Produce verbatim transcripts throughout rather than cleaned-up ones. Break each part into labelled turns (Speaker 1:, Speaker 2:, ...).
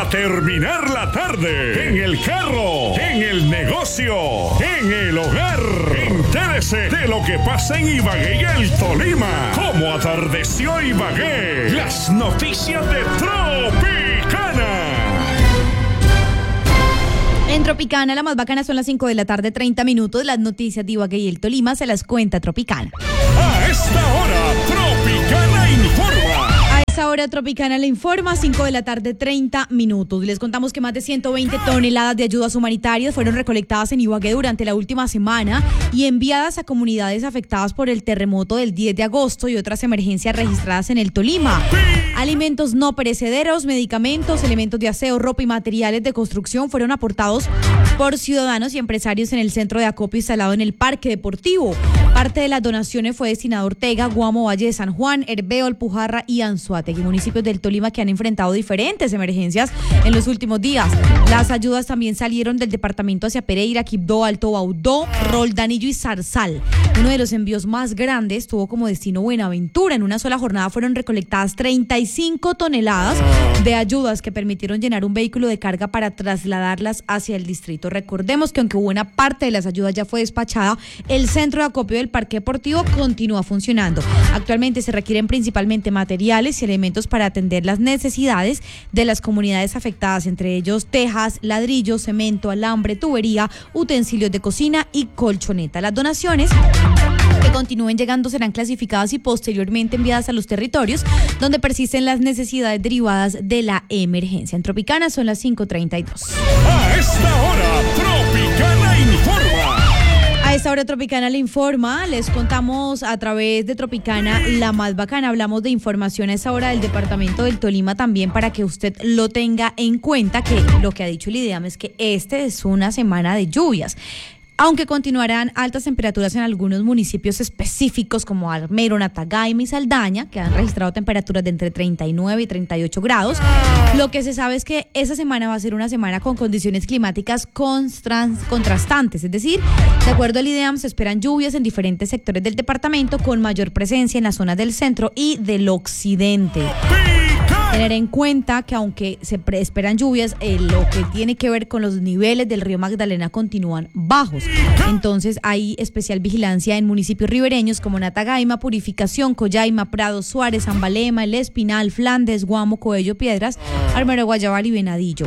Speaker 1: para terminar la tarde. En el carro, en el negocio, en el hogar. Entérese de lo que pasa en Ibagué y el Tolima. Cómo atardeció Ibagué. Las noticias de Tropicana.
Speaker 2: En Tropicana, la más bacana, son las cinco de la tarde, treinta minutos. Las noticias de Ibagué y el Tolima se las cuenta Tropicana.
Speaker 1: A esta hora, Tropicana informa.
Speaker 2: A esta hora, Tropicana le informa, cinco de la tarde, treinta minutos. Les contamos que más de ciento veinte toneladas de ayudas humanitarias fueron recolectadas en Ibagué durante la última semana y enviadas a comunidades afectadas por el terremoto del diez de agosto y otras emergencias registradas en el Tolima. Alimentos no perecederos, medicamentos, elementos de aseo, ropa y materiales de construcción fueron aportados por ciudadanos y empresarios en el centro de acopio instalado en el Parque Deportivo. Parte de las donaciones fue destinada a Ortega, Guamo, Valle de San Juan, Herbeo, Alpujarra y Anzoátegui, municipios del Tolima que han enfrentado diferentes emergencias en los últimos días. Las ayudas también salieron del departamento hacia Pereira, Quibdó, Alto Baudó, Roldanillo y Zarzal. Uno de los envíos más grandes tuvo como destino Buenaventura. En una sola jornada fueron recolectadas treinta y cinco toneladas de ayudas que permitieron llenar un vehículo de carga para trasladarlas hacia el distrito. Recordemos que aunque buena parte de las ayudas ya fue despachada, el centro de acopio del Parque Deportivo continúa funcionando. Actualmente se requieren principalmente materiales y elementos para atender las necesidades de las comunidades afectadas, entre ellos tejas, ladrillos, cemento, alambre, tubería, utensilios de cocina y colchoneta. Las donaciones que continúen llegando serán clasificadas y posteriormente enviadas a los territorios donde persisten las necesidades derivadas de la emergencia. En Tropicana son las cinco treinta y dos.
Speaker 1: A esta hora, Tropicana informa.
Speaker 2: A esta hora, Tropicana le informa. Les contamos a través de Tropicana la más bacana. Hablamos de información a esta hora del departamento del Tolima también, para que usted lo tenga en cuenta, que lo que ha dicho el IDEAM es que este es una semana de lluvias. Aunque continuarán altas temperaturas en algunos municipios específicos como Armero, Natagaima y Saldaña, que han registrado temperaturas de entre treinta y nueve y treinta y ocho grados, lo que se sabe es que esa semana va a ser una semana con condiciones climáticas contrastantes. Es decir, de acuerdo al IDEAM, se esperan lluvias en diferentes sectores del departamento, con mayor presencia en las zonas del centro y del occidente. Tener en cuenta que aunque se esperan lluvias, eh, lo que tiene que ver con los niveles del río Magdalena continúan bajos. Entonces hay especial vigilancia en municipios ribereños como Natagaima, Purificación, Collaima, Prado, Suárez, Ambalema, El Espinal, Flandes, Guamo, Coello, Piedras, Armero, Guayabal y Venadillo.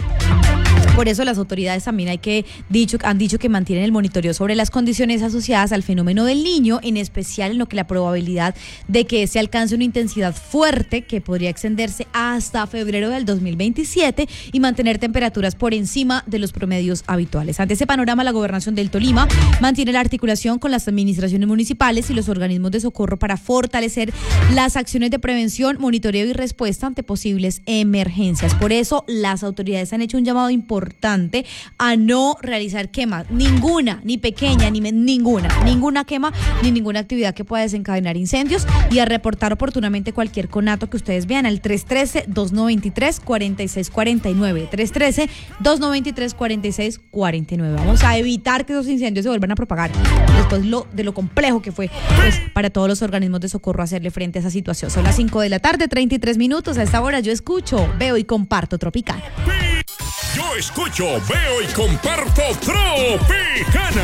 Speaker 2: Por eso las autoridades también hay que dicho, han dicho que mantienen el monitoreo sobre las condiciones asociadas al fenómeno del Niño, en especial en lo que la probabilidad de que este alcance una intensidad fuerte que podría extenderse hasta febrero del dos mil veintisiete y mantener temperaturas por encima de los promedios habituales. Ante ese panorama, la Gobernación del Tolima mantiene la articulación con las administraciones municipales y los organismos de socorro para fortalecer las acciones de prevención, monitoreo y respuesta ante posibles emergencias. Por eso, las autoridades han hecho un llamado importante importante a no realizar quemas, ninguna, ni pequeña, ni me, ninguna, ninguna quema, ni ninguna actividad que pueda desencadenar incendios, y a reportar oportunamente cualquier conato que ustedes vean al tres uno tres, dos nueve tres, cuatro seis cuatro nueve, tres uno tres, dos nueve tres, cuatro seis cuatro nueve. Vamos a evitar que esos incendios se vuelvan a propagar después lo, de lo complejo que fue, pues, para todos los organismos de socorro hacerle frente a esa situación. Son las cinco de la tarde, treinta y tres minutos. A esta hora yo escucho, veo y comparto Tropicana.
Speaker 1: Yo escucho, veo y comparto Tropicana.